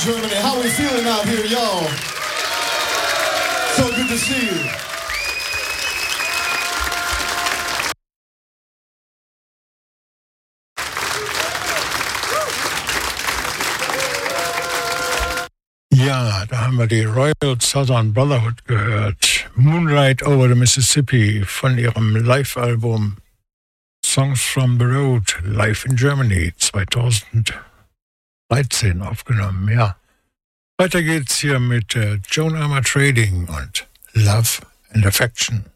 Germany. How we feeling out here, y'all? So good to see you. Ja, da haben wir die Royal Southern Brotherhood gehört. Moonlight over the Mississippi von ihrem Live-Album Songs from the Road, live in Germany, 2013 aufgenommen, ja. Weiter geht's hier mit Joan Armatrading und Love and Affection.